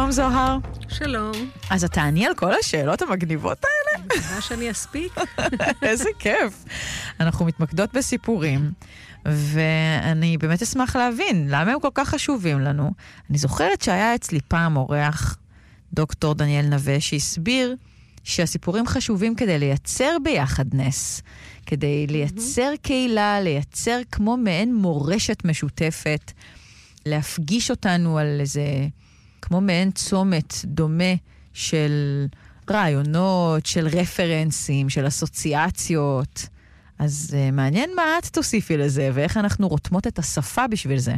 שלום זוהר. שלום. אז אתה עני על כל השאלות המגניבות האלה? מקווה שאני אספיק. איזה כיף. אנחנו מתמקדות בסיפורים, ואני באמת אשמח להבין למה הם כל כך חשובים לנו. אני זוכרת שהיה אצלי פעם אורח, דוקטור דניאל נווה, שהסביר שהסיפורים חשובים כדי לייצר ביחדנס, כדי לייצר קהילה, לייצר כמו מעין מורשת משותפת, להפגיש אותנו על איזה, כמו מעין צומת דומה של רעיונות, של רפרנסים, של אסוציאציות. אז מעניין מה את תוסיפי לזה, ואיך אנחנו רותמות את השפה בשביל זה.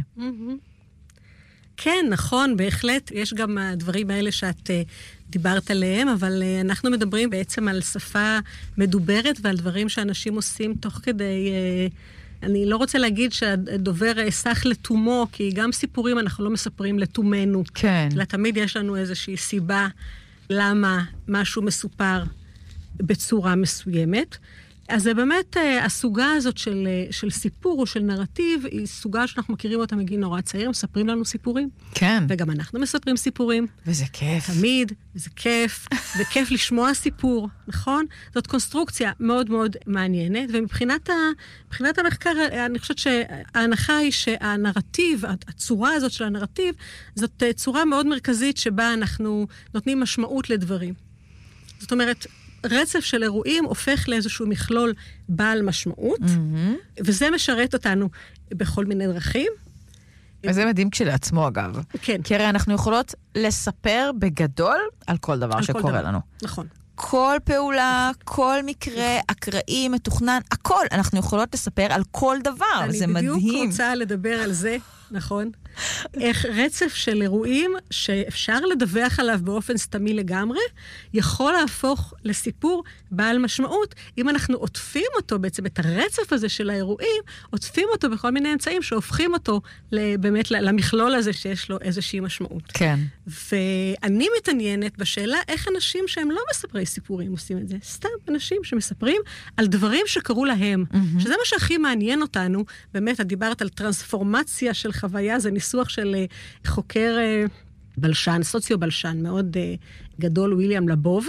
כן, נכון, בהחלט. יש גם הדברים האלה שאת דיברת עליהם, אבל אנחנו מדברים בעצם על שפה מדוברת ועל דברים שאנשים עושים תוך כדי... אני לא רוצה להגיד שהדובר סך לתומו, כי גם סיפורים אנחנו לא מספרים לתומנו. כן. אלא תמיד יש לנו איזושהי סיבה למה משהו מסופר בצורה מסוימת. אז זה באמת, הסוגה הזאת של סיפור או של נרטיב, היא סוגה שאנחנו מכירים אותה מגיל נורא צעיר, מספרים לנו סיפורים. כן. וגם אנחנו מספרים סיפורים. וזה כיף. תמיד, וזה כיף, וכיף לשמוע סיפור, נכון? זאת קונסטרוקציה מאוד מאוד מעניינת, ומבחינת המחקר, אני חושבת שההנחה היא שהנרטיב, הצורה הזאת של הנרטיב, זאת צורה מאוד מרכזית שבה אנחנו נותנים משמעות לדברים. זאת אומרת, רצף של אירועים הופך לאיזשהו מכלול בעל משמעות, וזה משרת אותנו בכל מיני דרכים. וזה מדהים כשלעצמו, אגב. כן. כי הרי אנחנו יכולות לספר בגדול על כל דבר שקורה לנו. נכון. כל פעולה, כל מקרה, אקראי, מתוכנן, הכל. אנחנו יכולות לספר על כל דבר, זה מדהים. אני בדיוק רוצה לדבר על זה, נכון? איך רצף של אירועים שאפשר לדווח עליו באופן סתמי לגמרי, יכול להפוך לסיפור בעל משמעות, אם אנחנו עוטפים אותו, בעצם את הרצף הזה של האירועים, עוטפים אותו בכל מיני אמצעים שהופכים אותו באמת למכלול הזה שיש לו איזושהי משמעות. כן. ואני מתעניינת בשאלה איך אנשים שהם לא מספרי סיפורים עושים את זה. סתם אנשים שמספרים על דברים שקרו להם. שזה מה שהכי מעניין אותנו. באמת, את דיברת על טרנספורמציה של חוויה, זה ניסוח של חוקר בלשן, סוציו-בלשן מאוד גדול, וויליאם לבוב,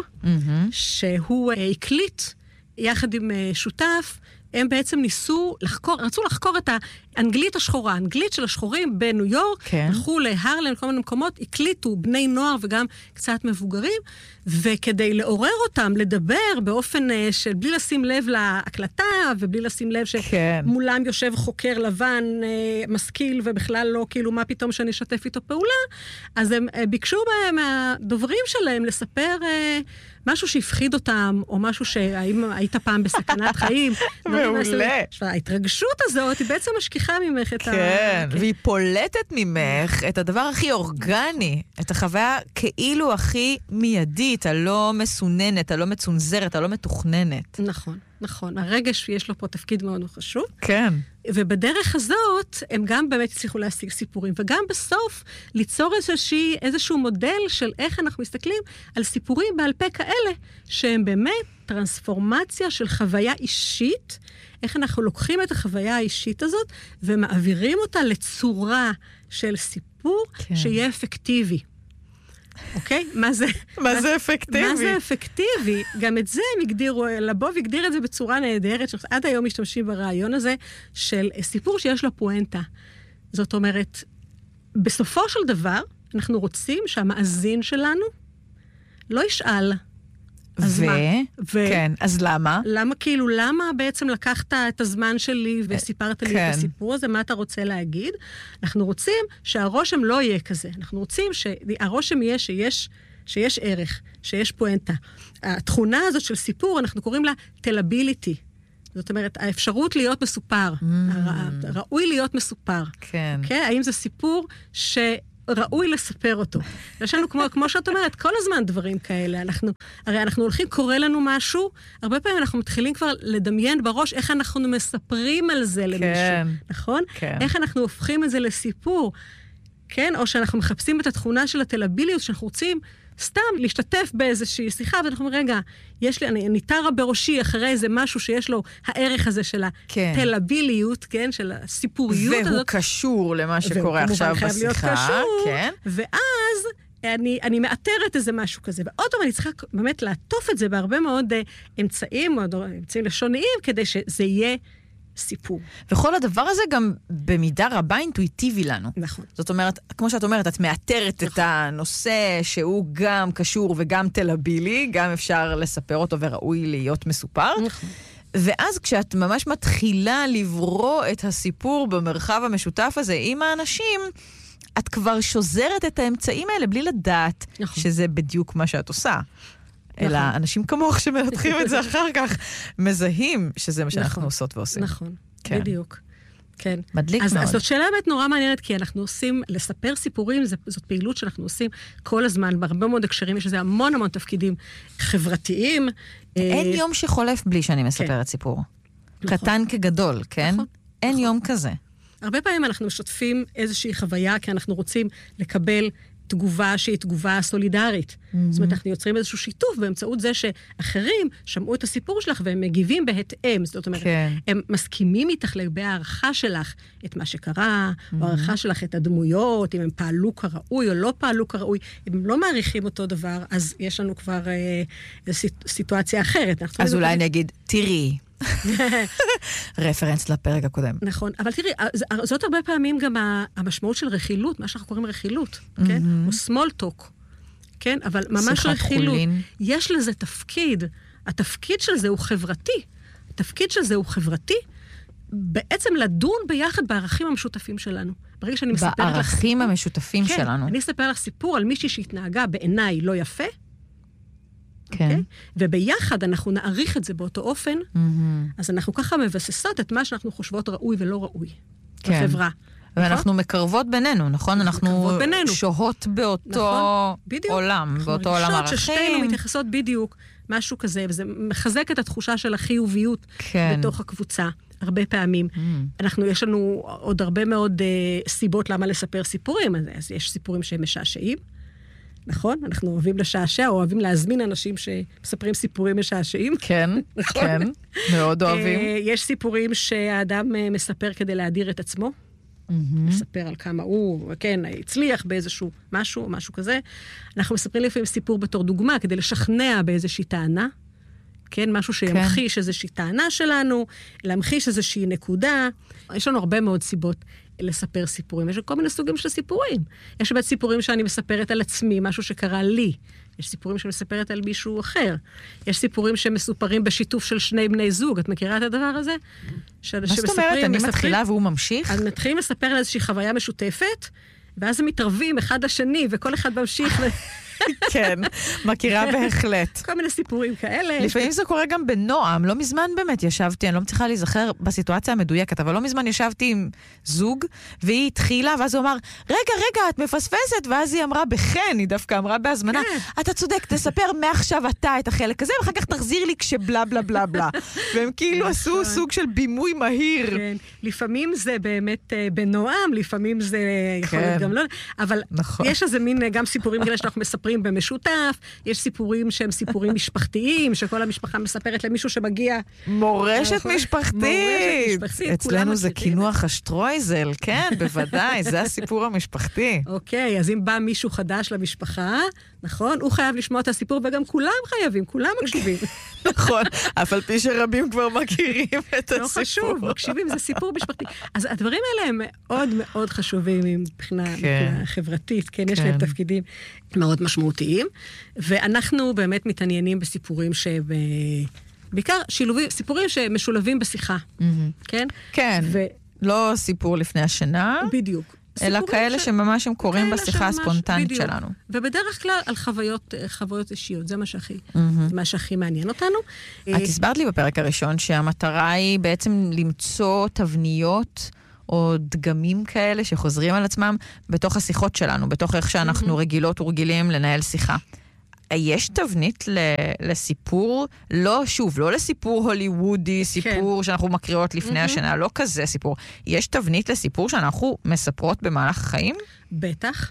שהוא הקליט יחד עם שותף, הם בעצם רצו לחקור את האנגלית השחורה, האנגלית של השחורים בניו יורק, הלכו להרלם, כל מיני מקומות, הקליטו בני נוער וגם קצת מבוגרים, וכדי לעורר אותם, לדבר באופן של בלי לשים לב להקלטה, ובלי לשים לב שמולם יושב חוקר לבן, משכיל, ובכלל לא, כאילו, מה פתאום שאני אשתף איתו פעולה, אז הם ביקשו מהדוברים שלהם לספר משהו שהפחיד אותם, או משהו שהאם היית פעם בסכנת חיים. מעולה. ההתרגשות הזאת היא בעצם משכיחה ממך את כן, והיא פולטת ממך את הדבר הכי אורגני, את החוויה כאילו הכי מיידית, הלא מסוננת, הלא מצונזרת, הלא מתוכננת. נכון, נכון. הרגש יש לו פה תפקיד מאוד חשוב. כן. ובדרך הזאת הם גם באמת הצליחו להשיג סיפורים, וגם בסוף ליצור איזשהו מודל של איך אנחנו מסתכלים על סיפורים בעל פה כאלה, שהם באמת טרנספורמציה של חוויה אישית, איך אנחנו לוקחים את החוויה האישית הזאת, ומעבירים אותה לצורה של סיפור שיהיה אפקטיבי. אוקיי? מה זה אפקטיבי? מה זה אפקטיבי? גם את זה הם הגדירו, לבוב הגדיר את זה בצורה נהדרת, שעד היום משתמשים ברעיון הזה של סיפור שיש לו פואנטה. זאת אומרת, בסופו של דבר, אנחנו רוצים שהמאזין שלנו לא ישאל, אז מה? כן, אז למה? למה בעצם לקחת את הזמן שלי וסיפרת לי את הסיפור הזה, מה אתה רוצה להגיד? אנחנו רוצים שהרושם לא יהיה כזה. אנחנו רוצים שהרושם יהיה שיש ערך, שיש פואנטה. התכונה הזאת של סיפור, אנחנו קוראים לה טלביליטי. זאת אומרת, האפשרות להיות מסופר. ראוי להיות מסופר. כן. האם זה סיפור ראוי לספר אותו. יש לנו, כמו שאת אומרת, כל הזמן דברים כאלה. הרי אנחנו הולכים, קורא לנו משהו, הרבה פעמים אנחנו מתחילים כבר לדמיין בראש איך אנחנו מספרים על זה למישהו. נכון? איך אנחנו הופכים את זה לסיפור. כן? או שאנחנו מחפשים את התכונה של הטלביליות, שאנחנו רוצים סתם להשתתף באיזושהי שיחה, ואנחנו אומרים, רגע, אני תרה בראשי אחרי איזה משהו שיש לו הערך הזה של הטלביליות, כן? של הסיפוריות הזאת. והוא קשור למה שקורה עכשיו בשיחה. להיות קשור, כן. ואז אני מאתרת איזה משהו כזה, ועוד פעם אני צריכה באמת לעטוף את זה בהרבה מאוד אמצעים, או אמצעים לשוניים, כדי שזה יהיה סיפור. וכל הדבר הזה גם במידה רבה אינטואיטיבי לנו. נכון. זאת אומרת, כמו שאת אומרת, את מאתרת את הנושא שהוא גם קשור וגם תלבילי, גם אפשר לספר אותו וראוי להיות מסופר. נכון. ואז כשאת ממש מתחילה לברוא את הסיפור במרחב המשותף הזה עם האנשים, את כבר שוזרת את האמצעים האלה בלי לדעת שזה בדיוק מה שאת עושה. אלא אנשים כמוך שמנתחים את זה אחר כך, מזהים שזה מה שאנחנו עושות ועושים. נכון, בדיוק. כן. מדליק מאוד. אז זאת שאלה באמת נורא מעניינת, כי אנחנו עושים, לספר סיפורים, זאת פעילות שאנחנו עושים כל הזמן, בהרבה מאוד הקשרים, יש לזה המון המון תפקידים חברתיים. אין יום שחולף בלי שאני מספרת סיפור. קטן כגדול, כן? אין יום כזה. הרבה פעמים אנחנו משתפים איזושהי חוויה, כי אנחנו רוצים לקבל תגובה שהיא תגובה סולידרית. זאת אומרת, אנחנו יוצרים איזשהו שיתוף באמצעות זה שאחרים שמעו את הסיפור שלך והם מגיבים בהתאם. זאת אומרת, הם מסכימים איתך לגבי הערכה שלך את מה שקרה, או הערכה שלך את הדמויות, אם הם פעלו כראוי או לא פעלו כראוי. אם הם לא מעריכים אותו דבר, אז יש לנו כבר סיטואציה אחרת. אז אולי נגיד, תראי. רפרנס לפרק הקודם. נכון, אבל תראי, זאת הרבה פעמים גם המשמעות של רכילות, מה שאנחנו קוראים רכילות, כן? או small talk, כן? אבל ממש רכילות. יש לזה תפקיד, התפקיד של זה הוא חברתי. התפקיד של זה הוא חברתי, בעצם לדון ביחד בערכים המשותפים שלנו. ברגע שאני מספרת לך... בערכים המשותפים שלנו. כן, אני אספר לך סיפור על מישהי שהתנהגה בעיניי לא יפה, כן. וביחד אנחנו נעריך את זה באותו אופן, אז אנחנו ככה מבססות את מה שאנחנו חושבות ראוי ולא ראוי בחברה. ואנחנו מקרבות בינינו, נכון? אנחנו שוהות באותו עולם, באותו עולם ערכים. ששתינו מתייחסות בדיוק משהו כזה, וזה מחזק את התחושה של החיוביות בתוך הקבוצה. הרבה פעמים. יש לנו עוד הרבה מאוד סיבות למה לספר סיפורים, אז יש סיפורים שהם משעשעים, נכון? אנחנו אוהבים לשעשע, או אוהבים להזמין אנשים שמספרים סיפורים משעשעים. כן, כן, מאוד אוהבים. יש סיפורים שהאדם מספר כדי להדיר את עצמו, מספר על כמה הוא, כן, הצליח באיזשהו משהו, או משהו כזה. אנחנו מספרים לפעמים סיפור בתור דוגמה, כדי לשכנע באיזושהי טענה, כן, משהו שימחיש איזושהי טענה שלנו, להמחיש איזושהי נקודה. יש לנו הרבה מאוד סיבות לספר סיפורים. יש כל מיני סוגים של סיפורים. יש באמת סיפורים שאני מספרת על עצמי, משהו שקרה לי. יש סיפורים שאני מספרת על מישהו אחר. יש סיפורים שמסופרים בשיתוף של שני בני זוג. את מכירה את הדבר הזה? מה זאת אומרת? אני מתחילה והוא ממשיך? אז מתחילים לספר על איזושהי חוויה משותפת, ואז הם מתערבים אחד השני, וכל אחד ממשיך כן, מכירה בהחלט. כל מיני סיפורים כאלה. לפעמים זה קורה גם בנועם. לא מזמן באמת ישבתי, אני לא מצליחה להיזכר בסיטואציה המדויקת, אבל לא מזמן ישבתי עם זוג, והיא התחילה, ואז הוא אמר, רגע, את מפספסת, ואז היא אמרה בכן, היא דווקא אמרה בהזמנה, אתה צודק, תספר מעכשיו אתה את החלק הזה, ואחר כך תחזיר לי כשבלה בלה בלה בלה. והם כאילו עשו סוג של בימוי מהיר. כן, לפעמים זה באמת בנועם, לפעמים זה יכול להיות גם לא, אבל יש איזה מין גם סיפורים כאלה שאנחנו מספרים במשותף, יש סיפורים שהם סיפורים משפחתיים, שכל המשפחה מספרת למישהו שמגיע... מורשת משפחתית. אצלנו זה כינוח השטרויזל, כן, בוודאי, זה הסיפור המשפחתי. אוקיי, אז אם בא מישהו חדש למשפחה, נכון, הוא חייב לשמוע את הסיפור, וגם כולם חייבים, כולם מקשיבים. נכון, אף על פי שרבים כבר מכירים את הסיפור. לא חשוב, מקשיבים, זה סיפור משפחתי. אז הדברים האלה הם מאוד מאוד חשובים מבחינה חברתית, כן, יש להם תפקידים מאוד משמעותיים, ואנחנו באמת מתעניינים בסיפורים בעיקר סיפורים שמשולבים בשיחה, כן? כן, לא סיפור לפני השינה. בדיוק. אלא כאלה שממש הם קוראים בשיחה הספונטנית שלנו. ובדרך כלל על חוויות אישיות, זה מה שהכי מעניין אותנו. את הסברת לי בפרק הראשון שהמטרה היא בעצם למצוא תבניות או דגמים כאלה שחוזרים על עצמם בתוך השיחות שלנו, בתוך איך שאנחנו רגילות ורגילים לנהל שיחה. יש תבנית לסיפור, לא לסיפור הוליוודי, סיפור שאנחנו מקריאות לפני השנה, לא כזה סיפור. יש תבנית לסיפור שאנחנו מספרות במהלך החיים? בטח.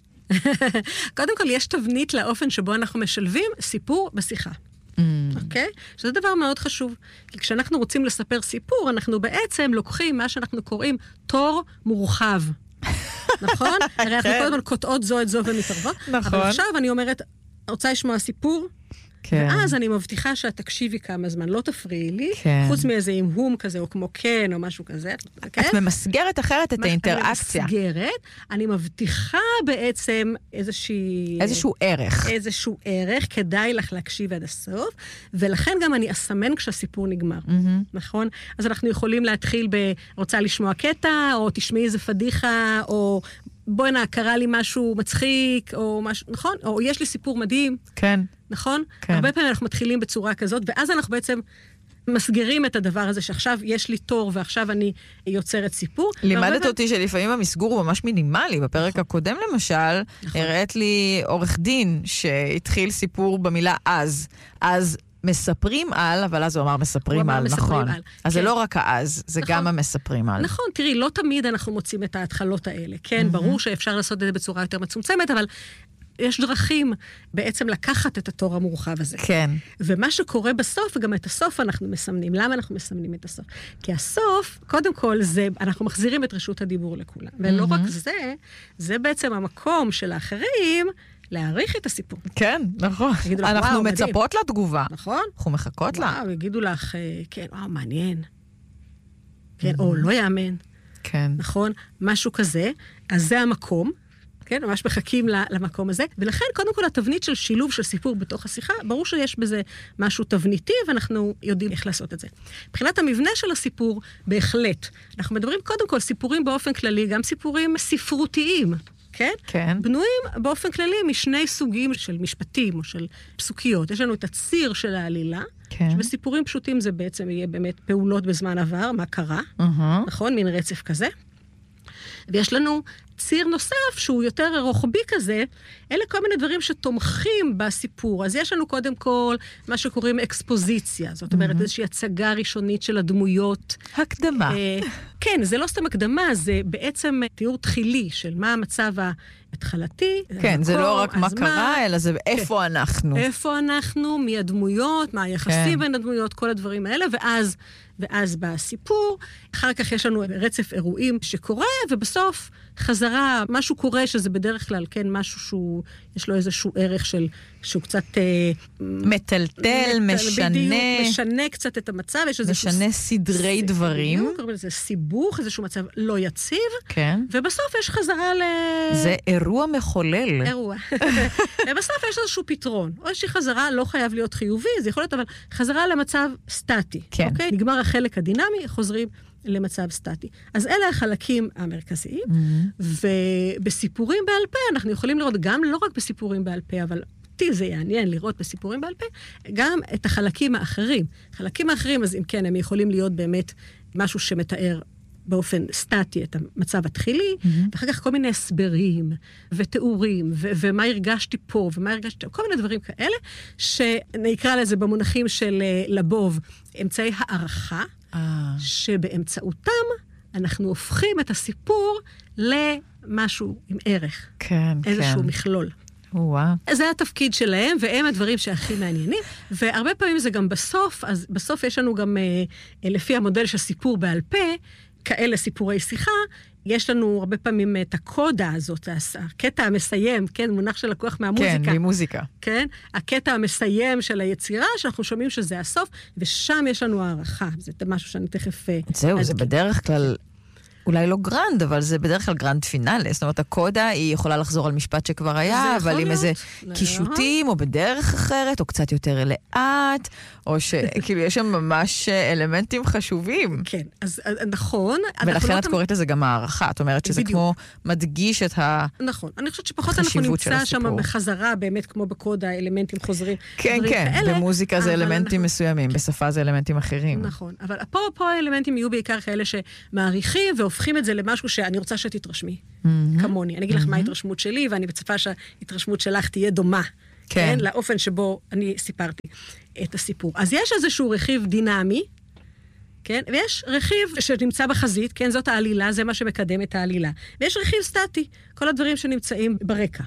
קודם כל, יש תבנית לאופן שבו אנחנו משלבים סיפור בשיחה. אוקיי? שזה דבר מאוד חשוב. כי כשאנחנו רוצים לספר סיפור, אנחנו בעצם לוקחים מה שאנחנו קוראים תור מורחב. נכון? הרי אנחנו כל הזמן קוטעות זו את זו ומתערבות. נכון. אבל עכשיו אני אומרת, רוצה לשמוע סיפור? כן. ואז אני מבטיחה שאת תקשיבי כמה זמן, לא תפריעי לי, כן. חוץ מאיזה אימהום כזה, או כמו כן, או משהו כזה. כן? את ממסגרת אחרת את האינטראקציה. אני ממסגרת, אני מבטיחה בעצם איזשהו ערך. איזשהו ערך, כדאי לך להקשיב עד הסוף, ולכן גם אני אסמן כשהסיפור נגמר, נכון? אז אנחנו יכולים להתחיל רוצה לשמוע קטע, או תשמעי איזה פדיחה, או בואי נה, קרה לי משהו מצחיק, או משהו, נכון? או יש לי סיפור מדהים. כן. נכון? כן. הרבה פעמים אנחנו מתחילים בצורה כזאת, ואז אנחנו בעצם מסגרים את הדבר הזה, שעכשיו יש לי תור, ועכשיו אני יוצרת סיפור. לימדת אותי שלפעמים המסגור הוא ממש מינימלי. בפרק הקודם למשל, הראית לי עורך דין שהתחיל סיפור במילה אז מספרים על, אבל אז הוא אמר מספרים על, נכון. אז זה לא רק אז, זה גם המספרים על. נכון, תראי, לא תמיד אנחנו מוצאים את ההתחלות האלה. כן, ברור שאפשר לעשות את זה בצורה יותר מצומצמת, אבל יש דרכים בעצם לקחת את התור המורחב הזה. כן. ומה שקורה בסוף, וגם את הסוף אנחנו מסמנים. למה אנחנו מסמנים את הסוף? כי הסוף, קודם כל, זה, אנחנו מחזירים את רשות הדיבור לכולם. ולא רק זה, זה בעצם המקום של האחרים להעריך את הסיפור. כן, נכון. אנחנו מצפות לתגובה. נכון. אנחנו מחכות לה. וואו, יגידו לך, כן, וואו, מעניין. כן, או לא יאמן. כן. נכון? משהו כזה. אז זה המקום. כן, ממש מחכים למקום הזה, ולכן קודם כל התבנית של שילוב של סיפור בתוך השיחה, ברור שיש בזה משהו תבניתי, ואנחנו יודעים איך לעשות את זה. מבחינת המבנה של הסיפור, בהחלט. אנחנו מדברים קודם כל סיפורים באופן כללי, גם סיפורים ספרותיים, כן? כן. בנויים באופן כללי משני סוגים של משפטים או של פסוקיות. יש לנו את הציר של העלילה, כן. שבסיפורים פשוטים זה בעצם יהיה באמת פעולות בזמן עבר, מה קרה, נכון? מין רצף כזה. ויש לנו ציר נוסף שהוא יותר רוחבי כזה, אלה כל מיני דברים שתומכים בסיפור. אז יש לנו קודם כל מה שקוראים אקספוזיציה, זאת אומרת איזושהי הצגה ראשונית של הדמויות. הקדמה. כן, זה לא סתם הקדמה, זה בעצם תיאור תחילי של מה המצב ההתחלתי. כן, זה לא רק מה קרה, אלא זה איפה אנחנו. איפה אנחנו, מי הדמויות, מה היחסים בין הדמויות, כל הדברים האלה, ואז בסיפור, אחר כך יש לנו רצף אירועים שקורה, ובסוף חזרה, משהו קורה שזה בדרך כלל, כן, משהו שהוא, יש לו איזשהו ערך שהוא קצת מטלטל, משנה. בדיוק, משנה קצת את המצב, יש איזשהו משנה סדרי דברים. זה סיבוך, איזשהו מצב לא יציב, כן. ובסוף יש חזרה זה אירוע מחולל. אירוע. ובסוף יש איזשהו פתרון. או איזושהי חזרה, לא חייב להיות חיובי, זה יכול להיות, אבל חזרה למצב סטטי. כן. אוקיי? נגמר החלק הדינמי, חוזרים למצב סטטי. אז אלה החלקים המרכזיים, ובסיפורים בעל פה, אנחנו יכולים לראות גם לא רק בסיפורים בעל פה, אבל אותי זה יעניין לראות בסיפורים בעל פה, גם את החלקים האחרים. חלקים האחרים, אז אם כן, הם יכולים להיות באמת משהו שמתאר באופן סטטי את המצב התחילי, ואחר כך כל מיני הסברים ותיאורים, ומה הרגשתי פה, ומה הרגשתי, כל מיני דברים כאלה, שנקרא לזה במונחים של לבוב, אמצעי הערכה, שבאמצעותם אנחנו הופכים את הסיפור למשהו עם ערך. כן, איזשהו מכלול. זה התפקיד שלהם, והם הדברים שהכי מעניינים, והרבה פעמים זה גם בסוף, אז בסוף יש לנו גם, לפי המודל של סיפור בעל פה, כאלה סיפורי שיחה, יש לנו הרבה פעמים את הקודה הזאת, הקטע המסיים, כן, מונח של לקוח מהמוזיקה. כן, ממוזיקה. כן, הקטע המסיים של היצירה, שאנחנו שומעים שזה הסוף, ושם יש לנו הערכה. זה משהו שאני תכף... זהו, זה בדרך כלל... אולי לא גרנד, אבל זה בדרך כלל גרנד פינאלי. זאת אומרת, הקודה היא יכולה לחזור על משפט שכבר היה, אבל עם איזה קישוטים, או בדרך אחרת, או קצת יותר לאט, או שכאילו יש שם ממש אלמנטים חשובים. כן, אז נכון. ולכן את קוראת לזה גם הערכה. את אומרת שזה כמו מדגיש את החשיבות של הסיפור. נכון. אני חושבת שפחות אנחנו נמצא שם בחזרה, באמת כמו בקודה, אלמנטים חוזרים. כן, כן. במוזיקה זה אלמנטים מסוימים, בשפה זה אלמנטים אחרים. נכון. אבל פה האלמנטים יהיו בעיקר כאלה שמעריכים והופכים את זה למשהו שאני רוצה שתתרשמי, כמוני. אני אגיד לך מה ההתרשמות שלי, ואני מצפה שההתרשמות שלך תהיה דומה, כן, לאופן שבו אני סיפרתי את הסיפור. אז יש איזשהו רכיב דינמי, כן, ויש רכיב שנמצא בחזית, כן, זאת העלילה, זה מה שמקדם את העלילה. ויש רכיב סטטי, כל הדברים שנמצאים ברקע.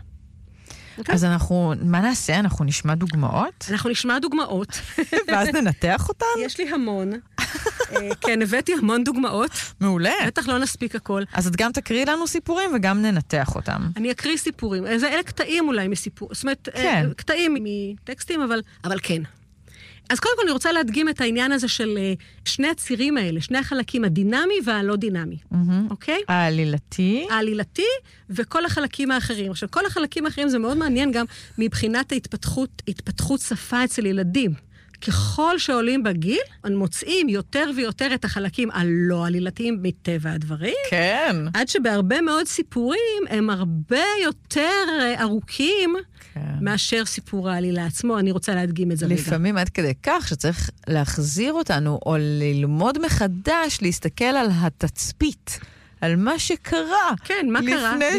אז מה נעשה? אנחנו נשמע דוגמאות? אנחנו נשמע דוגמאות. ואז ננתח אותן? יש לי המון. כן, הבאתי המון דוגמאות. מעולה. בטח לא נספיק הכל. אז את גם תקריא לנו סיפורים וגם ננתח אותם. אני אקריא סיפורים. אלה קטעים אולי מסיפור. זאת אומרת, כן. קטעים מטקסטים, אבל כן. אז קודם כל אני רוצה להדגים את העניין הזה של שני הצירים האלה, שני החלקים, הדינמי והלא דינמי. אוקיי? העלילתי. העלילתי וכל החלקים האחרים. עכשיו, כל החלקים האחרים זה מאוד מעניין גם מבחינת התפתחות שפה אצל ילדים. ככל שעולים בגיל, הם מוצאים יותר ויותר את החלקים הלא עלילתיים מטבע הדברים. כן. עד שבהרבה מאוד סיפורים הם הרבה יותר ארוכים מאשר סיפור העלילה עצמו. אני רוצה להדגים את זה רגע. לפעמים עד כדי כך שצריך להחזיר אותנו או ללמוד מחדש, להסתכל על התצפית. על מה שקרה. כן, מה קרה? לפני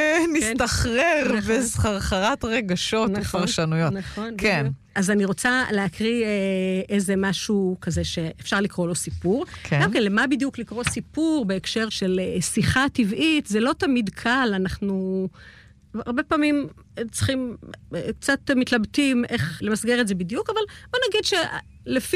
שנסתחרר בסחרחרת רגשות ופרשנויות. נכון, כן. אז אני רוצה להקריא איזה משהו כזה שאפשר לקרוא לו סיפור. גם כן, למה בדיוק לקרוא סיפור בהקשר של שיחה טבעית? זה לא תמיד קל, אנחנו הרבה פעמים צריכים, קצת מתלבטים איך למסגר את זה בדיוק, אבל בוא נגיד שלפי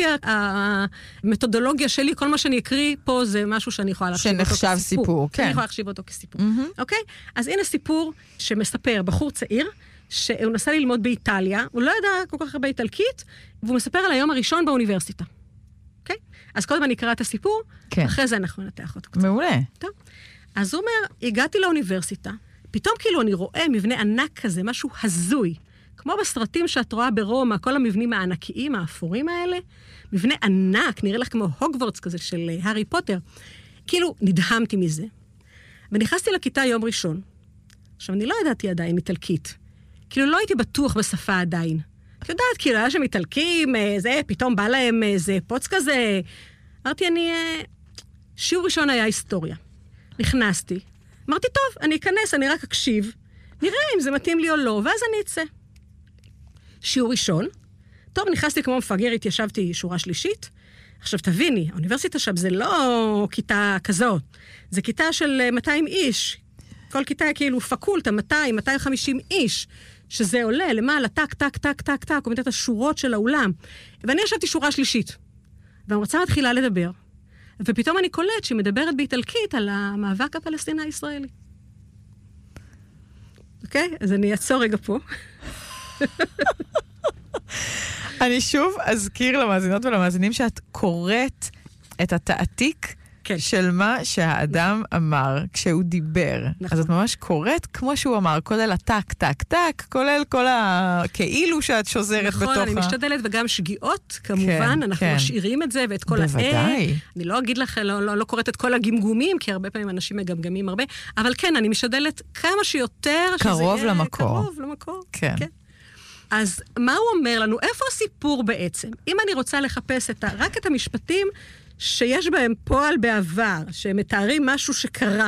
המתודולוגיה שלי, כל מה שאני אקריא פה זה משהו שאני יכולה להחשיב אותו כסיפור. שנחשב סיפור, כן. אני יכולה להחשיב אותו כסיפור. אוקיי? אז הנה סיפור שמספר בחור צעיר, שהוא נסע ללמוד באיטליה, הוא לא ידע כל כך הרבה איטלקית, והוא מספר על היום הראשון באוניברסיטה. אוקיי? אז קודם אני אקרא את הסיפור, אחרי זה אנחנו ננתח אותו קצת. מעולה. טוב. אז הוא אומר, הגעתי לאוניברסיטה, פתאום כאילו אני רואה מבנה ענק כזה, משהו הזוי. כמו בסרטים שאת רואה ברומא, כל המבנים הענקיים, האפורים האלה, מבנה ענק, נראה לך כמו הוגוורטס כזה של הארי פוטר. כאילו נדהמתי מזה. ונכנסתי לכיתה יום ראשון. עכשיו, אני לא ידעתי עדיין איטלקית. כאילו לא הייתי בטוח בשפה עדיין. את יודעת, כאילו היה שם איטלקים, פתאום בא להם איזה פוץ כזה. אמרתי, שיעור ראשון היה היסטוריה. נכנסתי. אמרתי, טוב, אני אכנס, אני רק אקשיב. נראה אם זה מתאים לי או לא, ואז אני אצא. שיעור ראשון. טוב, נכנסתי כמו מפגר, התיישבתי שורה שלישית. עכשיו, תביני, האוניברסיטה שם זה לא כיתה כזאת. זה כיתה של 200 איש. כל כיתה כאילו פקולטה, 200, 250 איש. שזה עולה למעלה, טק, טק, טק, טק, טק, עומדת את השורות של האולם. ואני ישבתי שורה שלישית. והמרצה מתחילה לדבר. ופתאום אני קולט שהיא מדברת באיטלקית על המאבק הפלסטיני הישראלי. אוקיי? אז אני אעצור רגע פה. אני שוב אזכיר למאזינות ולמאזינים שאת קוראת את התעתיק של מה שהאדם אמר כשהוא דיבר. אז את ממש קוראת כמו שהוא אמר, כולל הטק, טק, טק, כולל כל כאילו שאת שוזרת בתוכה. נכון, אני משתדלת, וגם שגיאות, כמובן, אנחנו משאירים את זה, ואת כל בוודאי. אני לא אגיד לך, לא קוראת את כל הגמגומים, כי הרבה פעמים אנשים מגמגמים הרבה, אבל כן, אני משתדלת כמה שיותר, קרוב למקור. קרוב למקור. כן. אז מה הוא אומר לנו? איפה הסיפור בעצם? אם אני רוצה לחפש רק את המשפטים שיש בהם פועל בעבר, שמתארים משהו שקרה.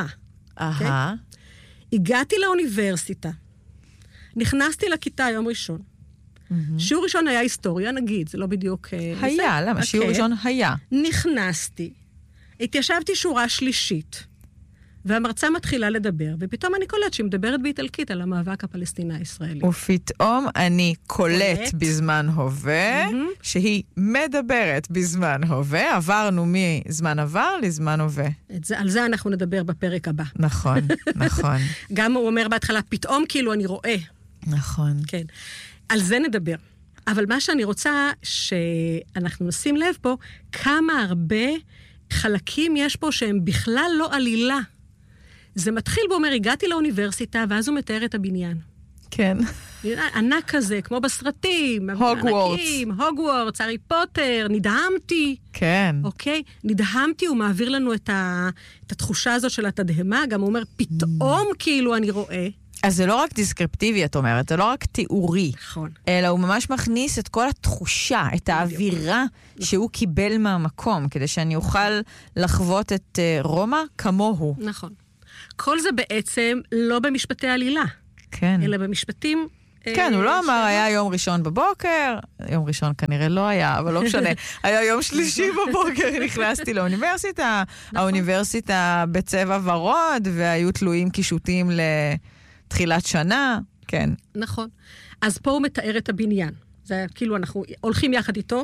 הגעתי לאוניברסיטה, נכנסתי לכיתה יום ראשון. שיעור ראשון היה היסטוריה, נגיד, זה לא בדיוק... היה, למה? שיעור ראשון היה. נכנסתי, התיישבתי שורה שלישית, והמרצה מתחילה לדבר, ופתאום אני קולט שהיא מדברת באיטלקית על המאבק הפלסטיני הישראלי. ופתאום אני קולט בזמן הווה, שהיא מדברת בזמן הווה, עברנו מזמן עבר לזמן הווה. על זה אנחנו נדבר בפרק הבא. נכון, נכון. גם הוא אומר בהתחלה, פתאום כאילו אני רואה. נכון. כן. על זה נדבר. אבל מה שאני רוצה שאנחנו נשים לב פה, כמה הרבה חלקים יש פה שהם בכלל לא עלילה. זה מתחיל ואומר, הגעתי לאוניברסיטה, ואז הוא מתאר את הבניין. כן. ענק כזה, כמו בסרטים. הוגוורטס. הוגוורטס, הארי פוטר, נדהמתי. כן. אוקיי? נדהמתי, הוא מעביר לנו את התחושה הזאת של התדהמה, גם הוא אומר, פתאום כאילו אני רואה. אז זה לא רק דיסקריפטיבי, את אומרת, זה לא רק תיאורי. נכון. אלא הוא ממש מכניס את כל התחושה, את האווירה שהוא קיבל מהמקום, כדי שאני אוכל לחוות את רומא כמוהו. נכון. כל זה בעצם לא במשפטי עלילה. כן. אלא במשפטים... כן, הוא לא אמר, היה יום ראשון בבוקר, יום ראשון כנראה לא היה, אבל לא משנה. היה יום שלישי בבוקר, נכנסתי לאוניברסיטה, האוניברסיטה בצבע ורוד, והיו תלויים קישוטים לתחילת שנה, כן. נכון. אז פה הוא מתאר את הבניין. זה כאילו אנחנו הולכים יחד איתו,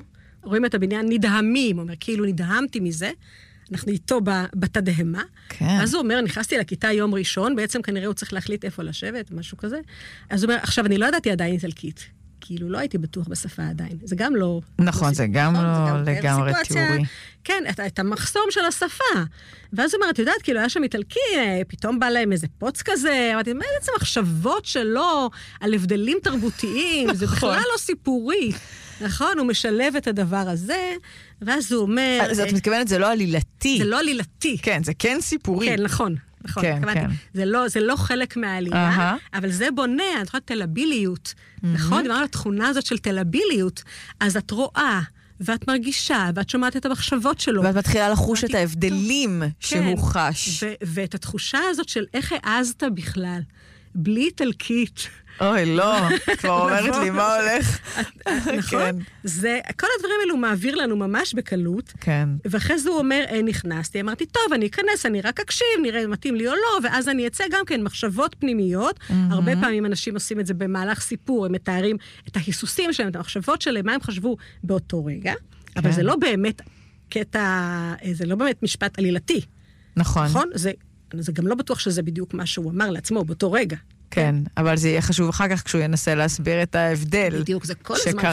רואים את הבניין, נדהמים, הוא אומר, כאילו נדהמתי מזה, אנחנו איתו בתדהמה, כן. אז הוא אומר, נכנסתי לכיתה יום ראשון, בעצם כנראה הוא צריך להחליט איפה לשבת, משהו כזה, אז הוא אומר, עכשיו אני לא ידעתי עדיין איטלקית, כאילו לא הייתי בטוח בשפה עדיין, זה גם לא... נכון, זה גם לא לגמרי תיאורי. כן, את המחסום של השפה. ואז הוא אומר, את יודעת, כאילו היה שם איטלקי, פתאום בא להם איזה פוץ כזה, אמרתי, מה בעצם מחשבות שלו על הבדלים תרבותיים, זה בכלל לא סיפורי. נכון, הוא משלב את הדבר הזה, ואז הוא אומר... אז את מתכוונת, זה לא עלילתי. זה לא עלילתי. כן, זה כן סיפורי. כן, נכון. נכון, כן, כן. זה לא חלק מהעלילה, אבל זה בונה, את יכולה תלביליות, נכון? דיברנו על התכונה הזאת של תלביליות, אז את רואה, ואת מרגישה, ואת שומעת את המחשבות שלו. ואת מתחילה לחוש את ההבדלים שהוא חש. ואת התחושה הזאת של איך העזת בכלל, בלי איטלקית. אוי, לא, כבר אומרת לי מה הולך. נכון? כל הדברים האלו מעביר לנו ממש בקלות. כן. ואחרי זה הוא אומר, נכנסתי, אמרתי, טוב, אני אכנס, אני רק אקשיב, נראה מתאים לי או לא, ואז אני אצא גם כן מחשבות פנימיות. הרבה פעמים אנשים עושים את זה במהלך סיפור, הם מתארים את ההיסוסים שלהם, את המחשבות שלהם, מה הם חשבו באותו רגע. אבל זה לא באמת קטע, זה לא באמת משפט עלילתי. נכון. נכון? זה גם לא בטוח שזה בדיוק מה שהוא אמר לעצמו באותו רגע. כן, אבל זה יהיה חשוב אחר כך כשהוא ינסה להסביר את ההבדל שקרה. בדיוק, זה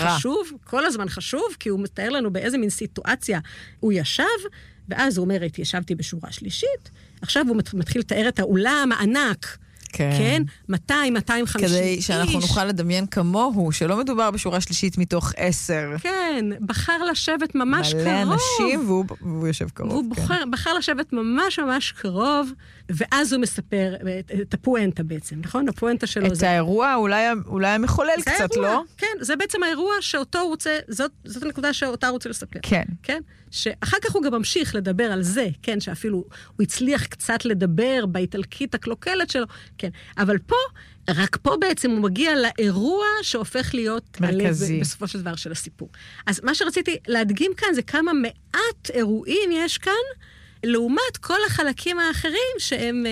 כל הזמן חשוב, כי הוא מתאר לנו באיזה מין סיטואציה הוא ישב, ואז הוא אומר, ישבתי בשורה שלישית, עכשיו הוא מתחיל לתאר את האולם הענק, כן? 200-250 איש. כדי שאנחנו נוכל לדמיין כמוהו, שלא מדובר בשורה שלישית מתוך 10. כן, בחר לשבת ממש קרוב. מלא אנשים, והוא יושב קרוב. והוא בחר לשבת ממש ממש קרוב, ואז הוא מספר את הפואנטה בעצם, נכון? הפואנטה שלו את האירוע אולי המחולל קצת, לא? כן, זה בעצם האירוע שאותו הוא רוצה, זאת הנקודה שאותה הוא רוצה לספר. כן. כן? שאחר כך הוא גם ממשיך לדבר על זה, כן? שאפילו הוא הצליח קצת לדבר באיטלקית הקלוקלת שלו, כן. אבל פה, רק פה בעצם הוא מגיע לאירוע שהופך להיות מרכזי. בסופו של דבר של הסיפור. אז מה שרציתי להדגים כאן זה כמה מעט אירועים יש כאן, לעומת כל החלקים האחרים שהם...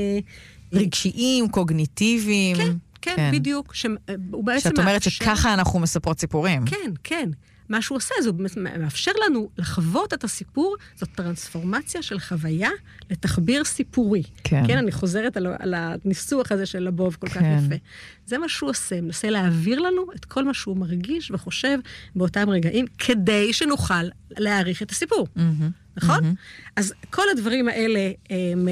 רגשיים, קוגניטיביים. כן, כן, בדיוק. שאת אומרת שככה אנחנו מספרות סיפורים. כן, כן. מה שהוא עושה, זה מאפשר לנו לחוות את הסיפור, זאת טרנספורמציה של חוויה לתחביר סיפורי. כן. כן, אני חוזרת על הניסוח הזה של לבוב כל כך יפה. זה מה שהוא עושה, מנסה להעביר לנו את כל מה שהוא מרגיש וחושב באותם רגעים, כדי שנוכל להעריך את הסיפור. נכון? אז כל הדברים האלה הם...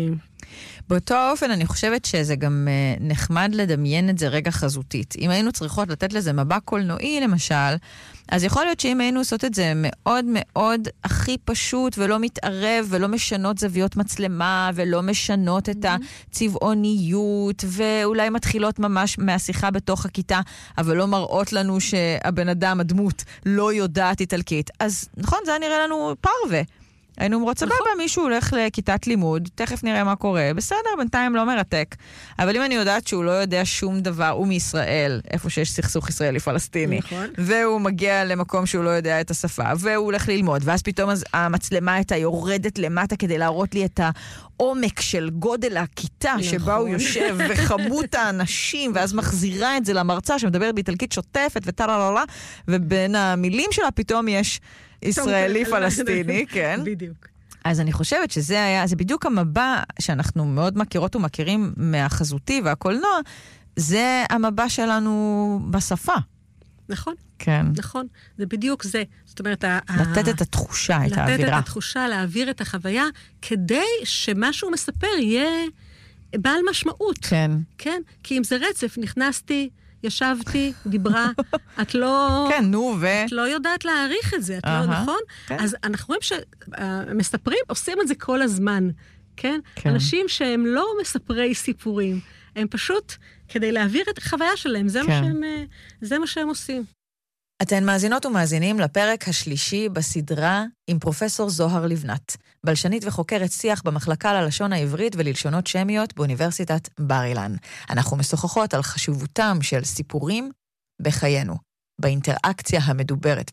באותו אופן אני חושבת שזה גם נחמד לדמיין את זה רגע חזותית. אם היינו צריכות לתת לזה מבע קולנועי למשל, אז יכול להיות שאם היינו עושות את זה מאוד מאוד הכי פשוט ולא מתערב ולא משנות זוויות מצלמה ולא משנות את הצבעוניות ואולי מתחילות ממש מהשיחה בתוך הכיתה, אבל לא מראות לנו שהבן אדם, הדמות, לא יודעת איטלקית. אז נכון, זה נראה לנו פרווה. היינו אומרות, סבבה, מישהו הולך לכיתת לימוד, תכף נראה מה קורה, בסדר, בינתיים לא מרתק. אבל אם אני יודעת שהוא לא יודע שום דבר, הוא מישראל, איפה שיש סכסוך ישראלי-פלסטיני, והוא מגיע למקום שהוא לא יודע את השפה, והוא הולך ללמוד, ואז פתאום המצלמה הייתה יורדת למטה כדי להראות לי את העומק של גודל הכיתה שבה הוא יושב, וחמות האנשים, ואז מחזירה את זה למרצה שמדברת באיטלקית שוטפת וטלללה, ובין המילים שלה פתאום יש ישראלי-פלסטיני, כן. בדיוק. אז אני חושבת שזה היה, זה בדיוק המבע שאנחנו מאוד מכירות ומכירים מהחזותי והקולנוע, זה המבע שלנו בשפה. נכון. כן. נכון. זה בדיוק זה. זאת אומרת, לתת את התחושה, את האווירה. לתת את התחושה, להעביר את החוויה, כדי שמה שהוא מספר יהיה בעל משמעות. כן. כן. כי אם זה רצף, נכנסתי, ישבתי, דיברה, את לא... כן, נו, את לא יודעת להעריך את זה, את לא, נכון? אז אנחנו רואים שהמספרים עושים את זה כל הזמן, כן? אנשים שהם לא מספרי סיפורים, הם פשוט, כדי להעביר את החוויה שלהם, זה מה שהם עושים. אתן מאזינות ומאזינים לפרק השלישי בסדרה עם פרופסור זוהר לבנת, בלשנית וחוקרת שיח במחלקה ללשון העברית וללשונות שמיות באוניברסיטת בר אילן. אנחנו משוחחות על חשיבותם של סיפורים בחיינו, באינטראקציה המדוברת